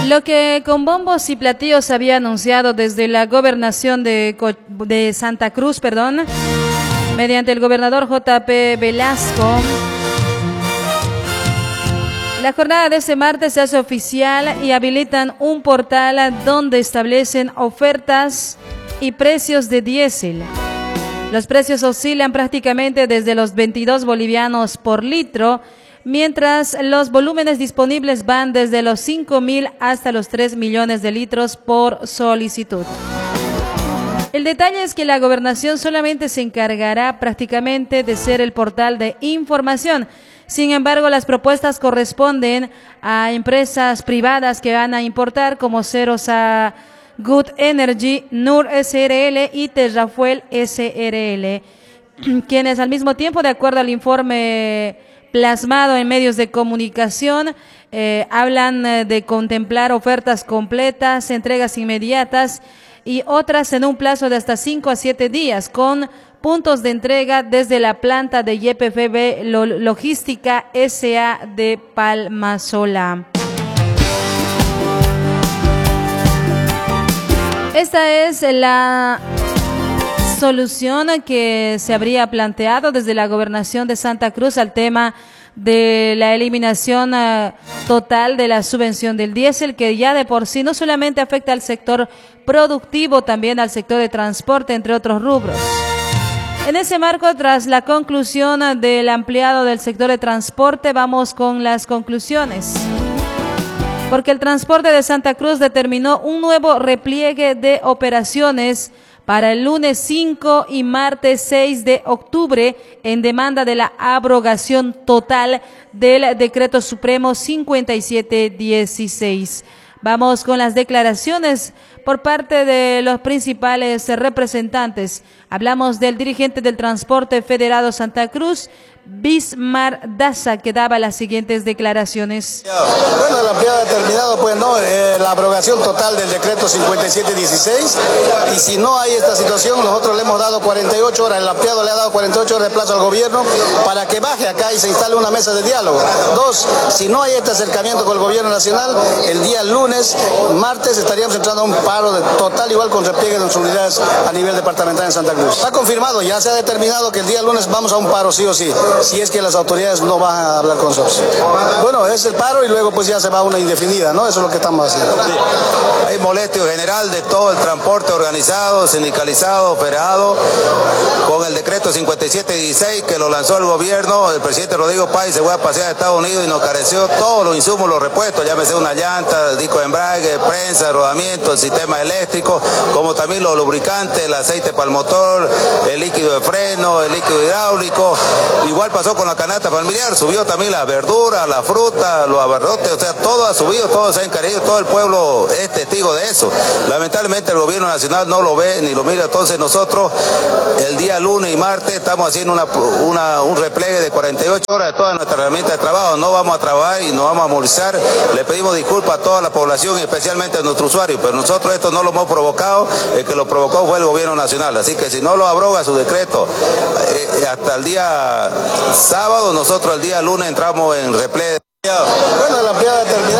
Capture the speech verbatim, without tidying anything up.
Lo que con bombos y platillos había anunciado desde la gobernación de, de Santa Cruz, perdón, mediante el gobernador J P Velasco. La jornada de este martes se hace oficial y habilitan un portal donde establecen ofertas y precios de diésel. Los precios oscilan prácticamente desde los veintidós bolivianos por litro, mientras los volúmenes disponibles van desde los cinco mil hasta los tres millones de litros por solicitud. El detalle es que la gobernación solamente se encargará prácticamente de ser el portal de información. Sin embargo, las propuestas corresponden a empresas privadas que van a importar, como Cerosa Good Energy, Nur S R L y Terrafuel S R L, quienes al mismo tiempo, de acuerdo al informe plasmado en medios de comunicación, eh, hablan eh, de contemplar ofertas completas, entregas inmediatas y otras en un plazo de hasta cinco a siete días, con puntos de entrega desde la planta de Y P F B Logística S A de Palmasola. Esta es la solución que se habría planteado desde la gobernación de Santa Cruz al tema de la eliminación uh, total de la subvención del diésel, que ya de por sí no solamente afecta al sector productivo, también al sector de transporte, entre otros rubros. En ese marco, tras la conclusión del ampliado del sector de transporte, vamos con las conclusiones. Porque el transporte de Santa Cruz determinó un nuevo repliegue de operaciones para el lunes cinco y martes seis de octubre en demanda de la abrogación total del Decreto Supremo cincuenta y siete dieciséis. Vamos con las declaraciones por parte de los principales representantes. Hablamos del dirigente del Transporte Federado Santa Cruz, Bismar Daza, que daba las siguientes declaraciones. Bueno, el ampliado ha determinado, pues, no, eh, la abrogación total del decreto cincuenta y siete dieciséis, y si no hay esta situación, nosotros le hemos dado cuarenta y ocho horas, el ampliado le ha dado cuarenta y ocho horas de plazo al gobierno para que baje acá y se instale una mesa de diálogo. Dos, si no hay este acercamiento con el gobierno nacional, el día lunes, martes, estaríamos entrando a un paro de total, igual con repliegue de nuestras unidades a nivel departamental en Santa Cruz. Está confirmado, ya se ha determinado que el día lunes vamos a un paro sí o sí, si es que las autoridades no van a hablar con nosotros. Bueno, es el paro y luego pues ya se va a una indefinida, ¿no? Eso es lo que estamos haciendo. Sí. Hay molestia general de todo el transporte organizado, sindicalizado, operado, con el decreto cincuenta y siete dieciséis que lo lanzó el gobierno. El presidente Rodrigo Paz se fue a pasear a Estados Unidos y nos careció todos los insumos, los repuestos, llámese una llanta, disco de embrague, prensa, rodamiento, el sistema eléctrico, como también los lubricantes, el aceite para el motor, el líquido de freno, el líquido hidráulico. Igual pasó con la canasta familiar, subió también la verdura, la fruta, los abarrotes, o sea, todo ha subido, todo se ha encarecido, todo el pueblo es testigo de eso. Lamentablemente el gobierno nacional no lo ve ni lo mira, entonces nosotros el día lunes y martes estamos haciendo una, una, un repliegue de cuarenta y ocho horas de todas nuestras herramientas de trabajo, no vamos a trabajar y nos vamos a movilizar. Le pedimos disculpas a toda la población y especialmente a nuestros usuarios, pero nosotros esto no lo hemos provocado, el que lo provocó fue el gobierno nacional, así que si no lo abroga su decreto eh, hasta el día sábado, nosotros el día lunes entramos en repliegue. Bueno, la ampliada ha terminado.